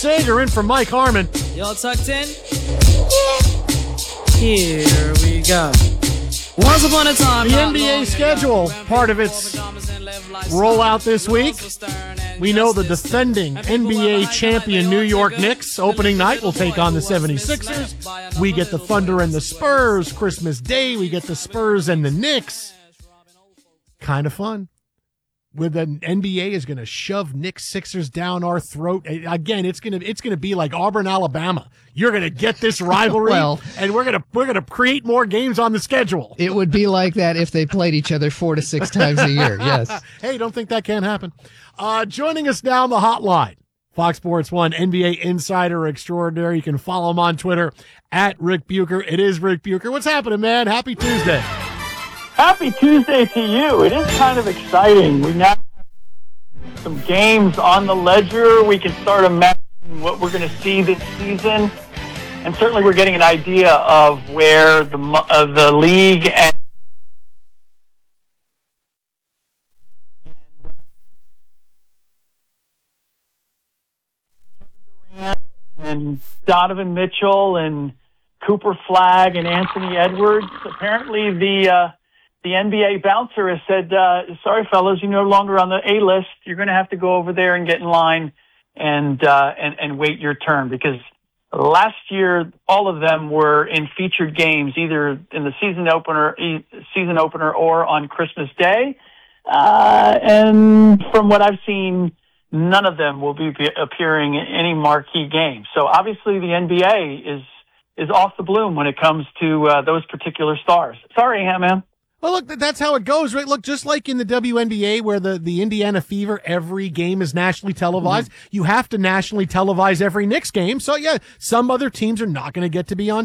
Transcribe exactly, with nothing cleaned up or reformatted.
Sager in for Mike Harmon. Y'all tucked in? Here we go. Once upon a time, The N B A schedule, part of its rollout this week. We know the defending N B A champion New York Knicks opening night will take on the seventy-sixers. We get the Thunder and the Spurs. Christmas Day, we get the Spurs and the Knicks. Kind of fun. With the N B A is going to shove Knicks Sixers down our throat. Again, it's going to it's going to be like Auburn, Alabama. You're going to get this rivalry, Well, and we're going to we're going to create more games on the schedule. It would be like that if they played each other four to six times a year. Yes. Hey, don't think that can't happen. Uh, joining us now on the hotline, Fox Sports one N B A insider extraordinaire. You can follow him on Twitter at Rick Bucher. It is Rick Bucher. What's happening, man? Happy Tuesday. Happy Tuesday to you. It is kind of exciting. We now have some games on the ledger. We can start imagining what we're going to see this season. And certainly we're getting an idea of where the uh, the league and and Donovan Mitchell and Cooper Flagg and Anthony Edwards. Apparently the uh, the N B A bouncer has said, uh, sorry, fellas, you're no longer on the A list. You're going to have to go over there and get in line and, uh, and, and wait your turn, because last year, all of them were in featured games, either in the season opener, season opener or on Christmas Day. Uh, and from what I've seen, none of them will be appearing in any marquee game. So obviously the N B A is, is off the bloom when it comes to uh, those particular stars. Sorry, Ham-Man. Well, look, that's how it goes, right? Look, just like in the W N B A where the, the Indiana Fever, every game is nationally televised, mm-hmm. you have to nationally televise every Knicks game. So, yeah, some other teams are not going to get to be on